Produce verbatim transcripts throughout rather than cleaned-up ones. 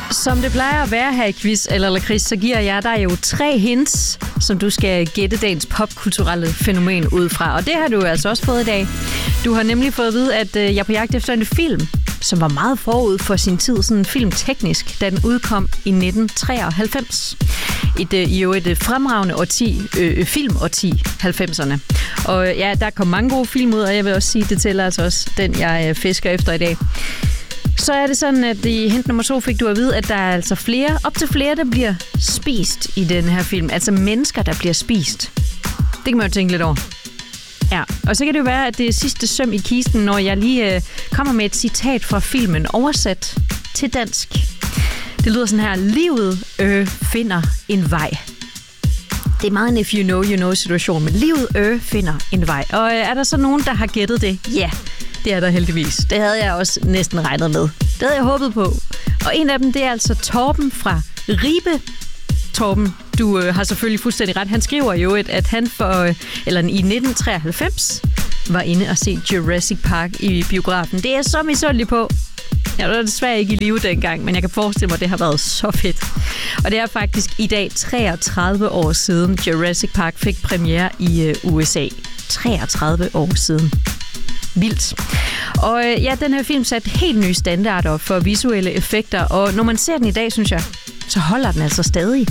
Som det plejer at være her i Quiz eller Lakrids, så giver jeg dig jo tre hints, som du skal gætte dagens popkulturelle fænomen ud fra. Og det har du altså også fået i dag. Du har nemlig fået at vide, at jeg er på jagt efter en film, som var meget forud for sin tid, sådan filmteknisk, da den udkom i nitten treoghalvfems. Et, i jo et fremragende årti, øh, filmårti, halvfemserne. Og ja, der kom mange gode film ud, og jeg vil også sige, det tæller altså også den, jeg fisker efter i dag. Så er det sådan, at i hint nummer to fik du at vide, at der er altså flere, op til flere, der bliver spist i den her film. Altså mennesker, der bliver spist. Det kan man jo tænke lidt over. Ja, og så kan det jo være, at det er sidste søm i kisten, når jeg lige øh, kommer med et citat fra filmen oversat til dansk. Det lyder sådan her: livet øh, finder en vej. Det er meget en if you know, you know situation, men livet øh, finder en vej. Og øh, er der så nogen, der har gættet det? Ja. Yeah. Det er der heldigvis. Det havde jeg også næsten regnet med. Det havde jeg håbet på. Og en af dem, det er altså Torben fra Ribe. Torben, du øh, har selvfølgelig fuldstændig ret. Han skriver jo, et, at han for, øh, eller i nitten treoghalvfems var inde og se Jurassic Park i biografen. Det er jeg så misundelig på. Jeg var desværre ikke i live dengang, men jeg kan forestille mig, at det har været så fedt. Og det er faktisk i dag treogtredive år siden Jurassic Park fik premiere i øh, U S A. treogtredive år siden. Vildt. Og øh, ja, den her film satte helt nye standarder for visuelle effekter, og når man ser den i dag, synes jeg, så holder den altså stadig.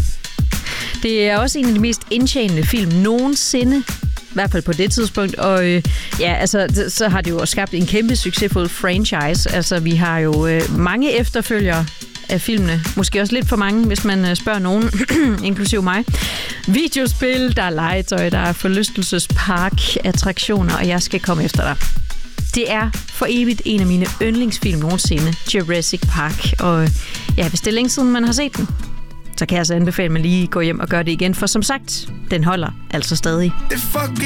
Det er også en af de mest indtjenende film nogensinde, i hvert fald på det tidspunkt, og øh, ja, altså, så har det jo skabt en kæmpe succesfuld franchise. Altså, vi har jo øh, mange efterfølgere af filmene. Måske også lidt for mange, hvis man spørger nogen, inklusive mig. Videospil, der er legetøj, der er forlystelsespark, attraktioner, og jeg skal komme efter dig. Det er for evigt en af mine yndlingsfilm nogensinde, Jurassic Park. Og ja, hvis det er længe siden, man har set den, så kan jeg altså anbefale, at man lige går hjem og gør det igen. For som sagt, den holder altså stadig.